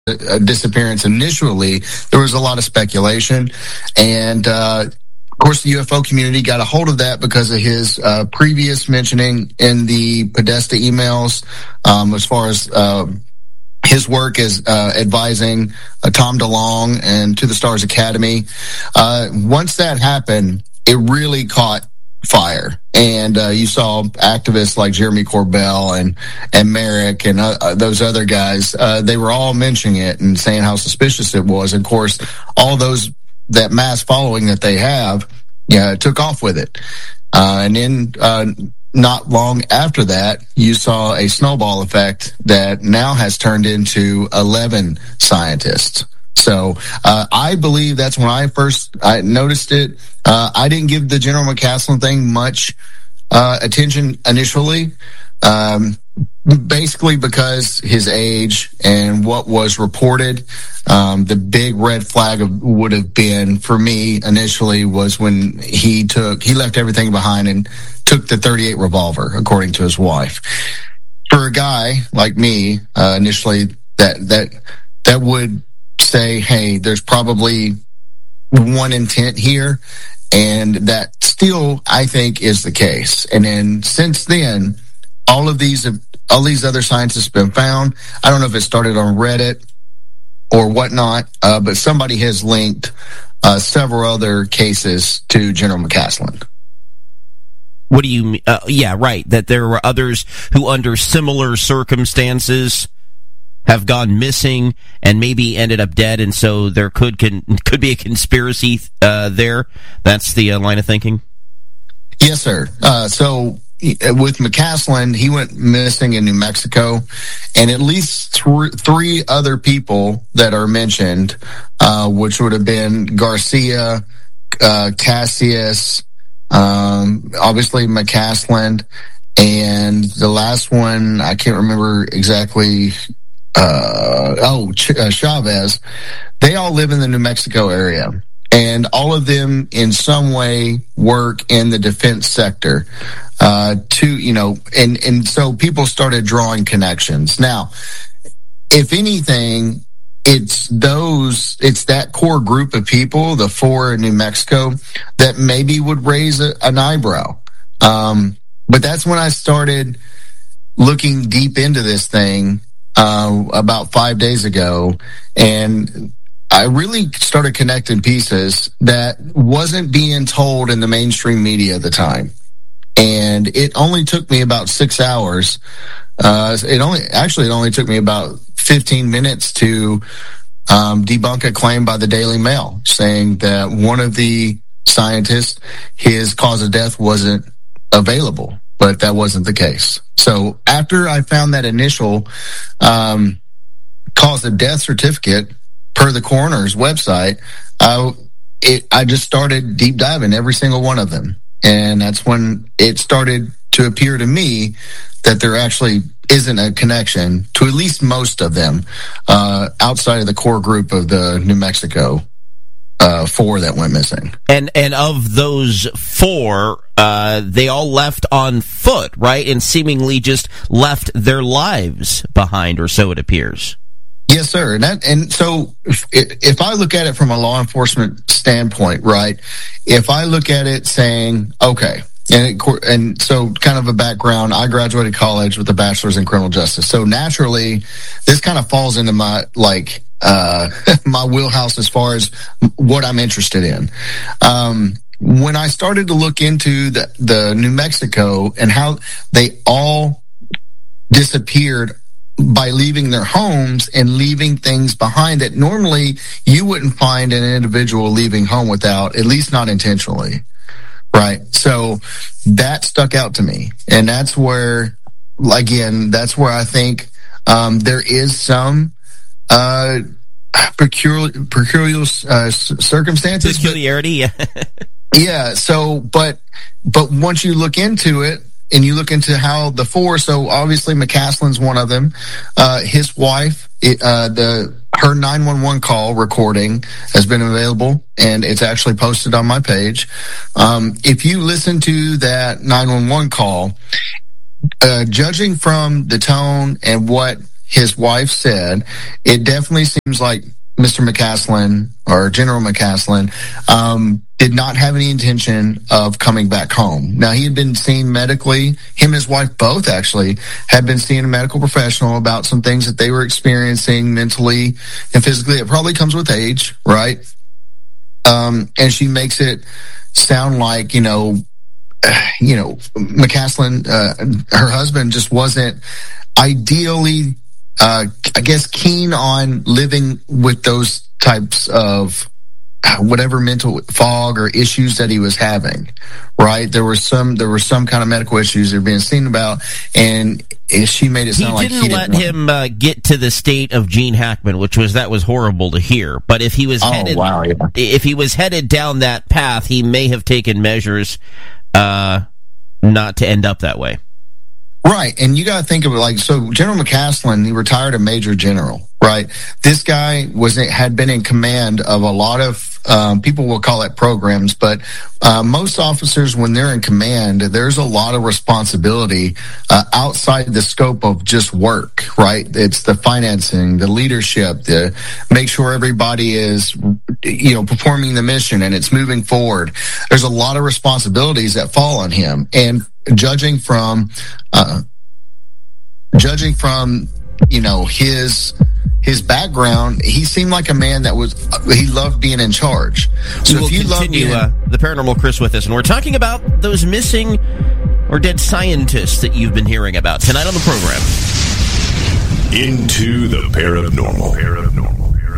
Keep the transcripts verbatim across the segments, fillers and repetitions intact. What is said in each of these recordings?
uh, disappearance initially, there was a lot of speculation. And, uh, of course, the U F O community got a hold of that because of his uh, previous mentioning in the Podesta emails, um, as far as uh, his work as uh, advising uh, Tom DeLonge and To the Stars Academy. Uh, once that happened, it really caught fire. And uh, you saw activists like Jeremy Corbell and, and Merrick and uh, those other guys. Uh, they were all mentioning it and saying how suspicious it was. And of course, all those, that mass following that they have, yeah, took off with it. Uh, and then uh, not long after that, you saw a snowball effect that now has turned into eleven scientists. So uh, I believe that's when I first I noticed it. Uh, I didn't give the General McCaslin thing much uh, attention initially, um, basically because his age and what was reported. Um, the big red flag of, would have been for me initially was when he took he left everything behind and took the thirty-eight revolver, according to his wife. For a guy like me, uh, initially that that that would say, hey, there's probably one intent here, and that still, I think, is the case. And then since then, all of these, all these other scientists have been found. I don't know if it started on Reddit or whatnot, uh, but somebody has linked uh, several other cases to General McCaslin. What do you mean? Uh, yeah, right. That there were others who, under similar circumstances, have gone missing and maybe ended up dead, and so there could can, could be a conspiracy uh, there. That's the uh, line of thinking? Yes, sir. Uh, so with McCaslin, he went missing in New Mexico, and at least th- three other people that are mentioned, uh, which would have been Garcia, uh, Cassius, um, obviously McCaslin, and the last one, I can't remember exactly. Uh, oh, Ch- uh, Chavez, they all live in the New Mexico area, and all of them in some way work in the defense sector, uh, to, you know, and, and so people started drawing connections. Now, if anything, it's those, it's that core group of people, the four in New Mexico, that maybe would raise a, an eyebrow. Um, but that's when I started looking deep into this thing, Uh, about five days ago, and I really started connecting pieces that wasn't being told in the mainstream media at the time. And it only took me about six hours. Uh, it only, actually, it only took me about fifteen minutes to um, debunk a claim by the Daily Mail saying that one of the scientists, his cause of death wasn't available. But that wasn't the case. So after I found that initial um, cause of death certificate per the coroner's website, I, it, I just started deep diving every single one of them. And that's when it started to appear to me that there actually isn't a connection to at least most of them uh, outside of the core group of the New Mexico Uh, four that went missing. And and of those four, uh, they all left on foot, right? And seemingly just left their lives behind, or so it appears. Yes, sir. And that, and so if, if I look at it from a law enforcement standpoint, right, if I look at it saying, okay, and it, and so kind of a background, I graduated college with a bachelor's in criminal justice. So naturally, this kind of falls into my, like, uh, my wheelhouse as far as what I'm interested in. Um, when I started to look into the, the New Mexico and how they all disappeared by leaving their homes and leaving things behind that normally you wouldn't find an individual leaving home without, at least not intentionally. Right. So that stuck out to me. And that's where, again, that's where I think um, there is some uh, peculiar, peculiar uh, circumstances. Peculiarity, yeah. Yeah. So, but, but once you look into it and you look into how the four, so obviously McCaslin's one of them, uh, his wife, it, uh, the, her nine one one call recording has been available, and it's actually posted on my page. Um, if you listen to that nine one one call, uh, judging from the tone and what his wife said, it definitely seems like Mister McCaslin, or General McCaslin, um, did not have any intention of coming back home. Now, he had been seen medically. Him and his wife both actually had been seeing a medical professional about some things that they were experiencing mentally and physically. It probably comes with age, right? Um, and she makes it sound like, you know, you know, McCaslin, uh, her husband just wasn't ideally, uh, I guess, keen on living with those types of whatever mental fog or issues that he was having, right? There was some, there were some kind of medical issues that were being seen about, and she made it sound he like didn't he didn't let want him uh, get to the state of Gene Hackman, which was that was horrible to hear. But if he was Oh, headed, wow, yeah. if he was headed down that path, he may have taken measures uh, not to end up that way. Right, and you got to think of it like, so General McCaslin, he retired a major general, right? This guy was had been in command of a lot of, um, people will call it programs, but uh, most officers, when they're in command, there's a lot of responsibility uh, outside the scope of just work, right? It's the financing, the leadership, the make sure everybody is, you know, performing the mission and it's moving forward. There's a lot of responsibilities that fall on him, and judging from, uh, judging from, you know, his his background, he seemed like a man that was, he loved being in charge. So we will if you continue love being, uh, the Paranormal Chris with us, and we're talking about those missing or dead scientists that you've been hearing about tonight on the program. Into the paranormal. Paranormal.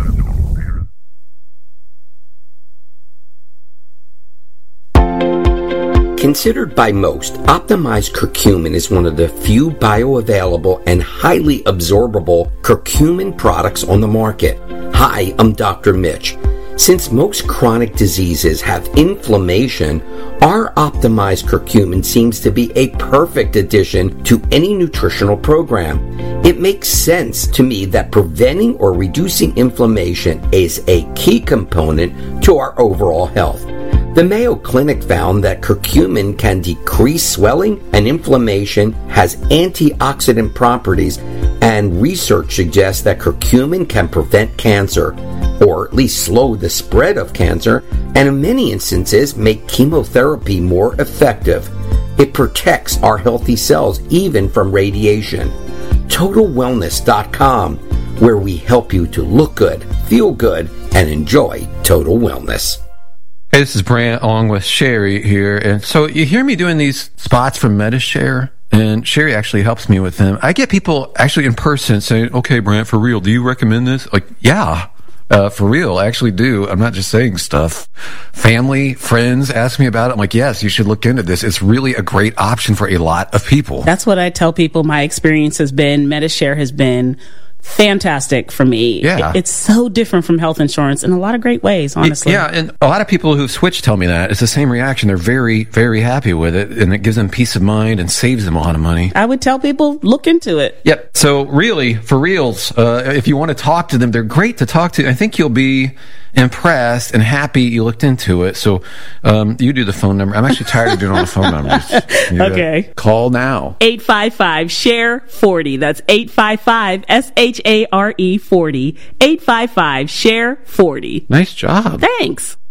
Considered by most, optimized curcumin is one of the few bioavailable and highly absorbable curcumin products on the market. Hi, I'm Doctor Mitch. Since most chronic diseases have inflammation, our optimized curcumin seems to be a perfect addition to any nutritional program. It makes sense to me that preventing or reducing inflammation is a key component to our overall health. The Mayo Clinic found that curcumin can decrease swelling and inflammation, has antioxidant properties, and research suggests that curcumin can prevent cancer, or at least slow the spread of cancer, and in many instances make chemotherapy more effective. It protects our healthy cells even from radiation. Total Wellness dot com, where we help you to look good, feel good, and enjoy total wellness. Hey, this is Brant along with Sherry here. And so you hear me doing these spots from MediShare, and Sherry actually helps me with them. I get people actually in person saying, okay, Brant, for real, do you recommend this? Like, yeah, uh, for real, I actually do. I'm not just saying stuff. Family, friends ask me about it. I'm like, yes, you should look into this. It's really a great option for a lot of people. That's what I tell people my experience has been. MediShare has been fantastic for me. Yeah. It's so different from health insurance in a lot of great ways, honestly. Yeah, and a lot of people who've switched tell me that. It's the same reaction. They're very, very happy with it, and it gives them peace of mind and saves them a lot of money. I would tell people, look into it. Yep. So really, for reals, uh, if you want to talk to them, they're great to talk to. I think you'll be impressed and happy you looked into it. So um, you do the phone number. I'm actually tired of doing all the phone numbers. You Okay. Call now. eight five five, S H A R E, forty. That's eight five five, S H A R E, forty. eight five five, S H A R E, forty. Nice job. Thanks.